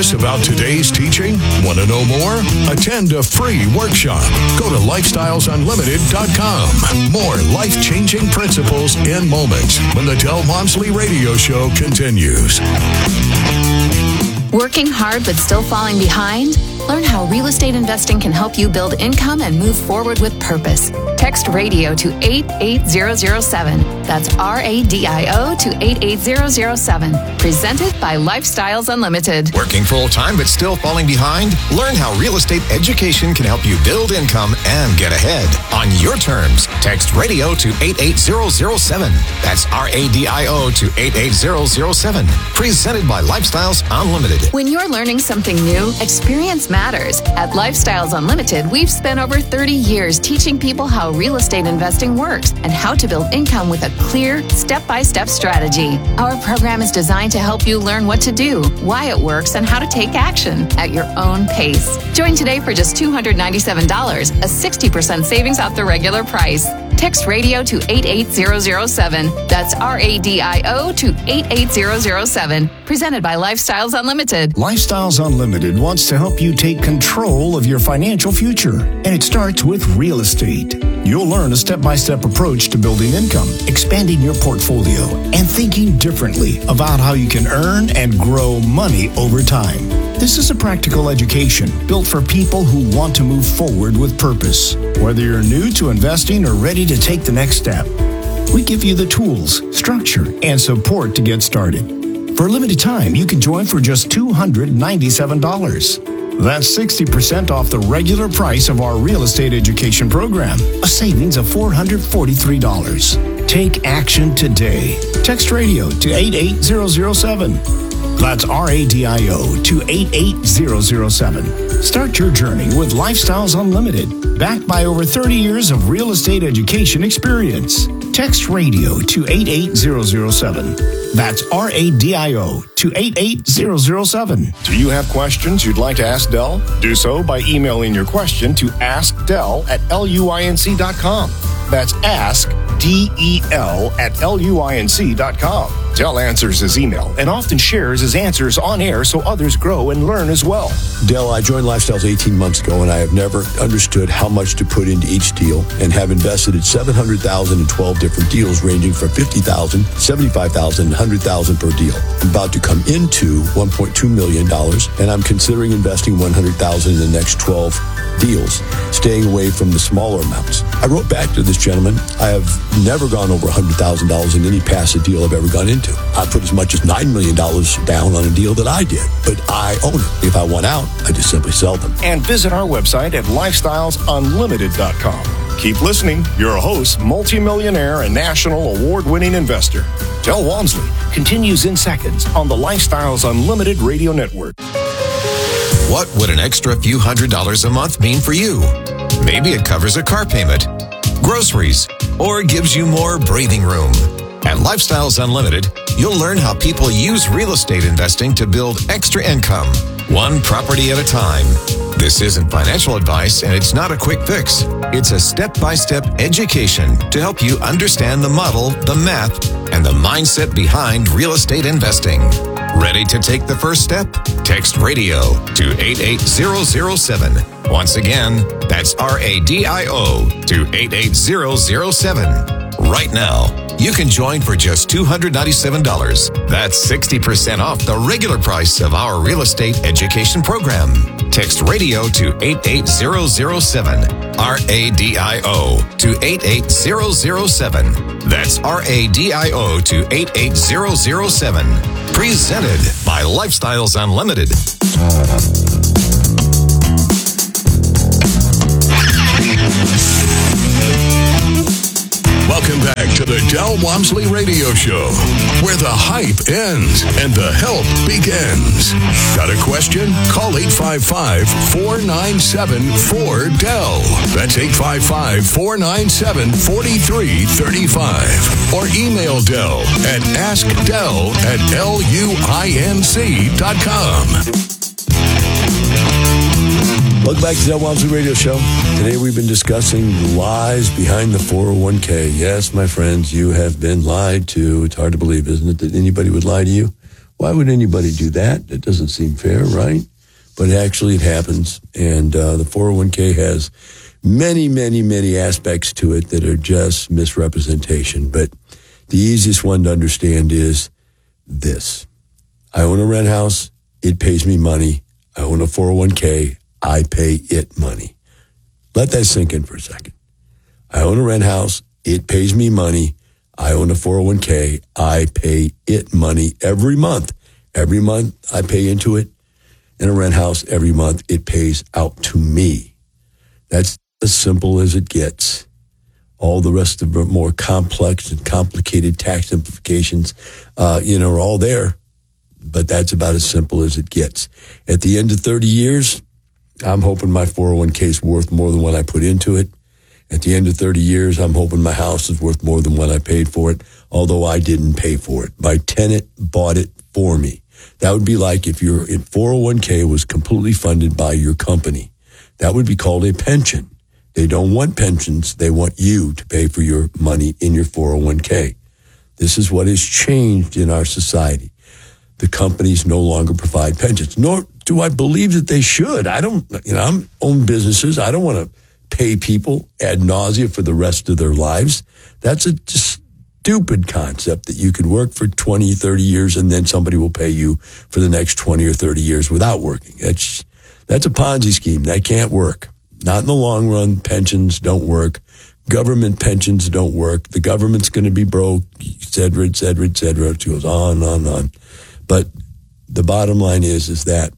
curious about today's teaching? Want to know more? Attend a free workshop. Go to lifestylesunlimited.com. More life-changing principles in moments when the Del Walmsley Radio Show continues. Working hard but still falling behind? Learn how real estate investing can help you build income and move forward with purpose. Text radio to 88007. That's RADIO to 88007. Presented by Lifestyles Unlimited. Working full-time but still falling behind? Learn how real estate education can help you build income and get ahead. On your terms, text radio to 88007. That's RADIO to 88007. Presented by Lifestyles Unlimited. When you're learning something new, experience matters. At Lifestyles Unlimited, we've spent over 30 years teaching people how real estate investing works and how to build income with a clear, step-by-step strategy. Our program is designed to help you learn what to do, why it works, and how to take action at your own pace. Join today for just $297, a 60% savings off the regular price. Text radio to 88007. That's RADIO to 88007. Presented by Lifestyles Unlimited. Lifestyles Unlimited wants to help you take control of your financial future, and it starts with real estate. You'll learn a step-by-step approach to building income, expanding your portfolio, and thinking differently about how you can earn and grow money over time. This is a practical education built for people who want to move forward with purpose. Whether you're new to investing or ready to take the next step, we give you the tools, structure, and support to get started. For a limited time, you can join for just $297. That's 60% off the regular price of our real estate education program, a savings of $443. Take action today. Text radio to 88007. That's RADIO to 88007. Start your journey with Lifestyles Unlimited, backed by over 30 years of real estate education experience. Text radio to 88007. That's RADIO to 88007. Do you have questions you'd like to ask Del? Do so by emailing your question to askdel@luinc.com. That's askdel@luinc.com. Del answers his email and often shares his answers on air so others grow and learn as well. Del, I joined Lifestyles 18 months ago, and I have never understood how much to put into each deal and have invested in $700,000 in 12 different deals ranging from $50,000, $75,000, $100,000 per deal. I'm about to come into $1.2 million, and I'm considering investing $100,000 in the next 12 deals, staying away from the smaller amounts. I wrote back to this gentleman. I have never gone over $100,000 in any passive deal I've ever gone into. I put as much as $9 million down on a deal that I did, but I own it. If I want out, I just simply sell them. And visit our website at lifestylesunlimited.com. Keep listening. Your host, multimillionaire and national award-winning investor, Del Walmsley, continues in seconds on the Lifestyles Unlimited Radio Network. What would an extra few $100s a month mean for you? Maybe it covers a car payment, groceries, or gives you more breathing room. At Lifestyles Unlimited, you'll learn how people use real estate investing to build extra income, one property at a time. This isn't financial advice, and it's not a quick fix. It's a step-by-step education to help you understand the model, the math, and the mindset behind real estate investing. Ready to take the first step? Text radio to 88007. Once again, that's RADIO to 88007. Right now, you can join for just $297. That's 60% off the regular price of our real estate education program. Text radio to 88007. RADIO to 88007. That's RADIO to 88007. Presented by Lifestyles Unlimited. Welcome back to the Del Walmsley Radio Show, where the hype ends and the help begins. Got a question? Call 855-497-4DEL. That's 855-497-4335. Or email Del at askdel@luinc.com. Welcome back to the Del Walmsley Radio Show. Today we've been discussing the lies behind the 401k. Yes, my friends, you have been lied to. It's hard to believe, isn't it, that anybody would lie to you? Why would anybody do that? That doesn't seem fair, right? But actually it happens. And the 401k has many, many, many aspects to it that are just misrepresentation. But the easiest one to understand is this. I own a rent house. It pays me money. I own a 401k. I pay it money. Let that sink in for a second. I own a rent house. It pays me money. I own a 401k. I pay it money every month. Every month I pay into it. In a rent house, every month it pays out to me. That's as simple as it gets. All the rest of the more complex and complicated tax implications, are all there. But that's about as simple as it gets. At the end of 30 years, I'm hoping my 401k is worth more than what I put into it. At the end of 30 years, I'm hoping my house is worth more than what I paid for it, although I didn't pay for it. My tenant bought it for me. That would be like if your 401k was completely funded by your company. That would be called a pension. They don't want pensions. They want you to pay for your money in your 401k. This is what has changed in our society. The companies no longer provide pensions, nor do I believe that they should. I own businesses. I don't want to pay people ad nauseum for the rest of their lives. That's a stupid concept that you can work for 20, 30 years and then somebody will pay you for the next 20 or 30 years without working. That's a Ponzi scheme. That can't work. Not in the long run. Pensions don't work. Government pensions don't work. The government's going to be broke, et cetera, et cetera, et cetera. It goes on and on and on. But the bottom line is that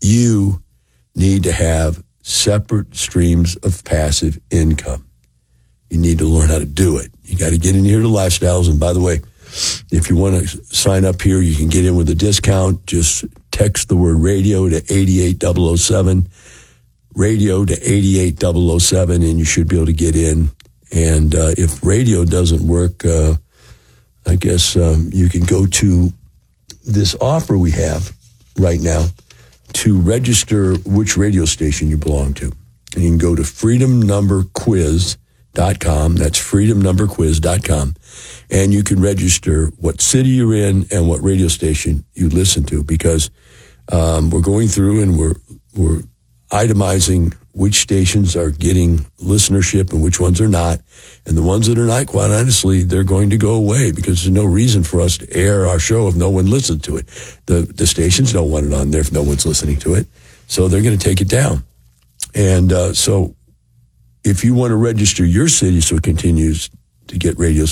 you need to have separate streams of passive income. You need to learn how to do it. You got to get in here to Lifestyles. And by the way, if you want to sign up here, you can get in with a discount. Just text the word radio to 88007, radio to 88007, and you should be able to get in. And if radio doesn't work, I guess you can go to this offer we have right now to register which radio station you belong to. And you can go to freedomnumberquiz.com. That's freedomnumberquiz.com. And you can register what city you're in and what radio station you listen to, because we're going through and we're itemizing which stations are getting listenership and which ones are not. And the ones that are not, quite honestly, they're going to go away because there's no reason for us to air our show if no one listened to it. The stations don't want it on there if no one's listening to it. So they're going to take it down. And so if you want to register your city so it continues to get radio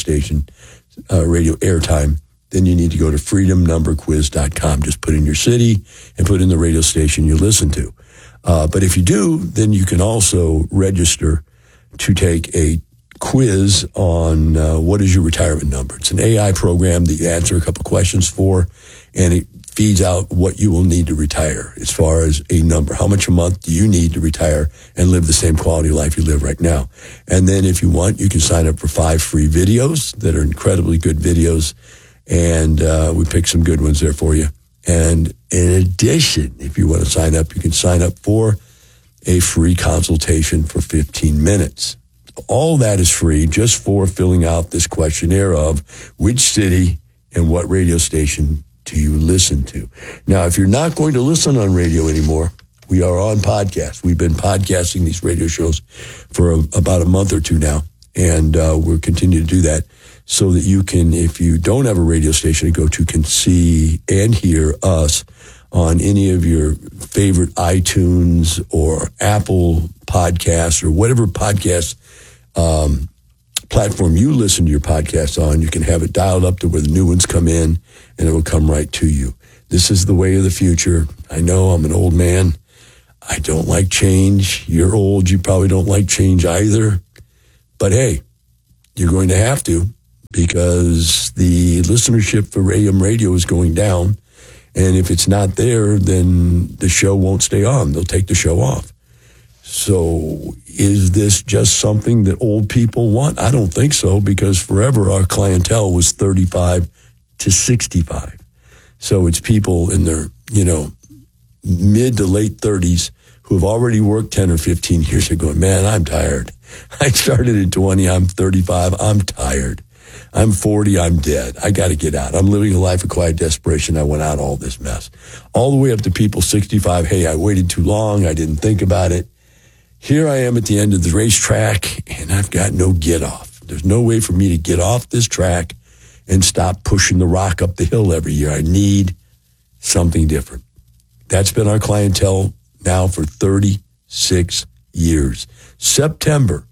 airtime, then you need to go to freedomnumberquiz.com. Just put in your city and put in the radio station you listen to. But if you do, then you can also register to take a quiz on what is your retirement number. It's an AI program that you answer a couple questions for, and it feeds out what you will need to retire as far as a number. How much a month do you need to retire and live the same quality of life you live right now? And then if you want, you can sign up for 5 free videos that are incredibly good videos, and we picked some good ones there for you. And in addition, if you want to sign up, you can sign up for a free consultation for 15 minutes. All that is free just for filling out this questionnaire of which city and what radio station do you listen to. Now, if you're not going to listen on radio anymore, we are on podcast. We've been podcasting these radio shows for about a month or two now, and we'll continue to do that, so that you can, if you don't have a radio station to go to, can see and hear us on any of your favorite iTunes or Apple podcasts or whatever podcast platform you listen to your podcast on. You can have it dialed up to where the new ones come in, and it will come right to you. This is the way of the future. I know I'm an old man. I don't like change. You're old. You probably don't like change either. But hey, you're going to have to, because the listenership for AM radio is going down. And if it's not there, then the show won't stay on. They'll take the show off. So is this just something that old people want? I don't think so, because forever our clientele was 35 to 65. So it's people in their, mid to late 30s who have already worked 10 or 15 years ago. Man, I'm tired. I started at 20. I'm 35. I'm tired. I'm 40, I'm dead. I got to get out. I'm living a life of quiet desperation. I went out all this mess. All the way up to people 65, hey, I waited too long. I didn't think about it. Here I am at the end of the racetrack, and I've got no get off. There's no way for me to get off this track and stop pushing the rock up the hill every year. I need something different. That's been our clientele now for 36 years. September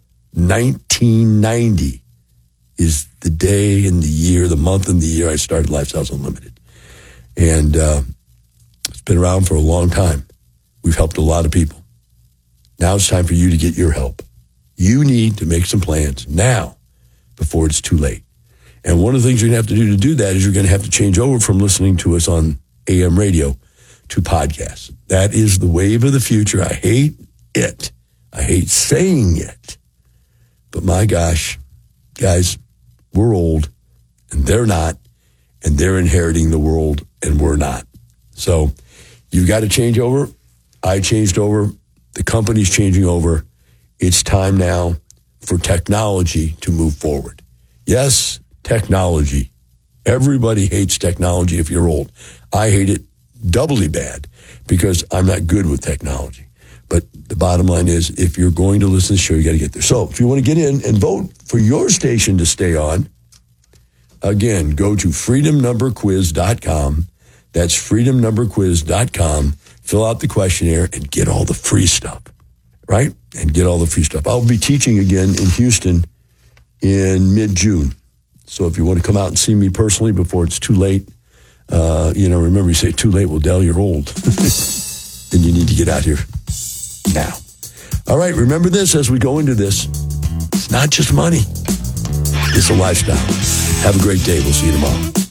1990 is the day and the year, the month and the year I started Lifestyles Unlimited. And it's been around for a long time. We've helped a lot of people. Now it's time for you to get your help. You need to make some plans now before it's too late. And one of the things you're going to have to do that is you're going to have to change over from listening to us on AM radio to podcasts. That is the wave of the future. I hate it. I hate saying it. But my gosh, guys, we're old and they're not, and they're inheriting the world and we're not. So you've got to change over. I changed over. The company's changing over. It's time now for technology to move forward. Yes, technology. Everybody hates technology if you're old. I hate it doubly bad because I'm not good with technology. But the bottom line is, if you're going to listen to the show, you got to get there. So if you want to get in and vote for your station to stay on, again, go to freedomnumberquiz.com. That's freedomnumberquiz.com. Fill out the questionnaire and get all the free stuff, right? And get all the free stuff. I'll be teaching again in Houston in mid-June. So if you want to come out and see me personally before it's too late, remember you say too late, well, Dell, you're old. Then you need to get out here now. All right, remember this as we go into this. It's not just money. It's a lifestyle. Have a great day. We'll see you tomorrow.